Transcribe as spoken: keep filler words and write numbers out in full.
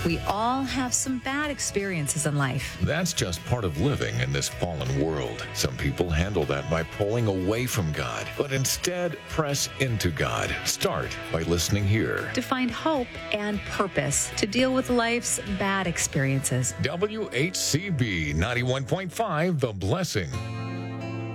We all have some bad experiences in life. That's just part of living in this fallen world. Some people handle that by pulling away from God, but instead press into God. Start by listening here. To find hope and purpose to deal with life's bad experiences. W H C B ninety-one point five, The Blessing.